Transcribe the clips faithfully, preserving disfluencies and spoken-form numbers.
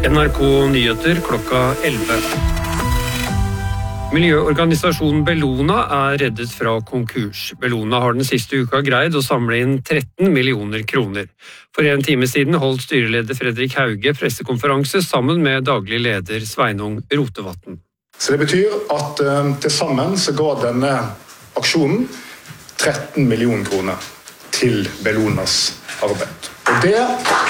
N R K Nyheter klokka elleve. Miljøorganisasjonen Bellona er reddet fra konkurs. Bellona har den siste uka greid å samle inn tretten millioner kroner. For en time siden holdt styreleder Fredrik Hauge pressekonferanse sammen med daglig leder Sveinung Rotevatn. Så det betyr at uh, til sammen så ga denne aksjonen tretten millioner kroner til Bellonas arbeid. Og det,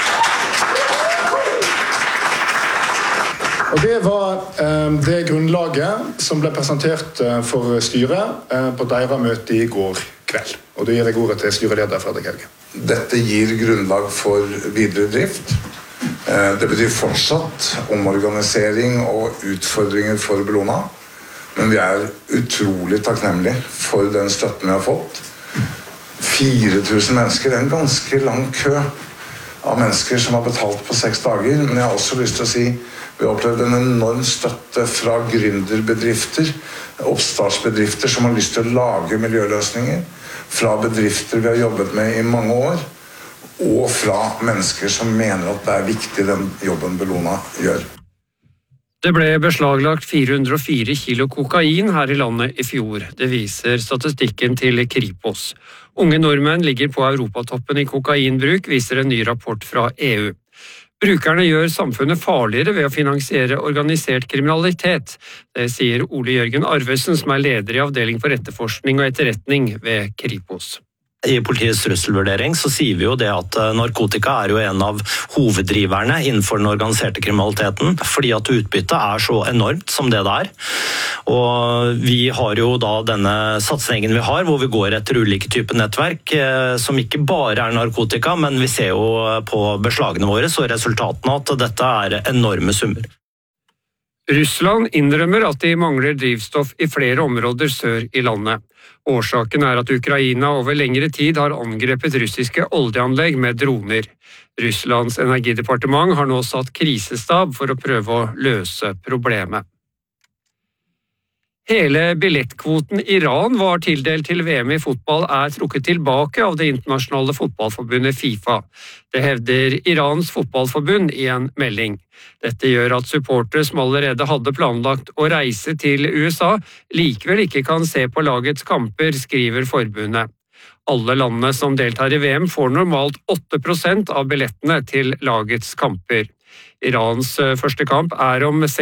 og det var uh, det grunnlaget som ble presentert uh, for styret uh, på deres møte i går kveld. Og det gir jeg ordet til styreleder Fredrik Hauge. Dette gir grunnlag for videre drift. Det betyr fortsatt omorganisering og utfordringer for Bellona, men vi er utrolig takknemlige for den støtten vi har fått. fire tusen mennesker, en ganske lang kø av mennesker som har betalt på seks dager, men jeg har også lyst til å si vi har opplevd en enorm støtte fra gründerbedrifter, oppstartsbedrifter som har lyst til å lage miljøløsninger, fra bedrifter vi har jobbet med i mange år, og fra mennesker som mener at det er viktig den jobben Bellona gjør. Det ble beslaglagt fire hundre og fire kilo kokain her i landet i fjor. Det viser statistikken til Kripos. Unge nordmenn ligger på europatoppen i kokainbruk, viser en ny rapport fra E U. Brukerne gjør samfunnet farligere ved å finansiere organisert kriminalitet. Det sier Ole Jørgen Arvesen, som er leder i avdeling for etterforskning og etterretning ved Kripos. I politiets trusselvurdering så sier vi jo det at narkotika er jo en av hoveddriverne innenfor den organiserte kriminaliteten, fordi at utbyttet er så enormt som det det er. Og vi har jo da denne satsingen vi har, hvor vi går etter ulike typer nettverk, som ikke bare er narkotika, men vi ser jo på beslagene våre, så resultatene at dette er enorme summer. Russland innrømmer at de mangler drivstoff i flere områder sør i landet. Årsaken er at Ukraina over lengre tid har angrepet russiske oljeanlegg med droner. Russlands energidepartement har nå satt krisestab for å prøve å løse problemet. Hele billettkvoten Iran var tildelt til V M i fotball er trukket tilbake av det internasjonale fotballforbundet FIFA. Det hevder Irans fotballforbund i en melding. Dette gjør at supportere som allerede hadde planlagt å reise til U S A, likevel ikke kan se på lagets kamper, skriver forbundet. Alle landene som deltar i V M får normalt åtte prosent av billettene til lagets kamper. Irans første kamp er om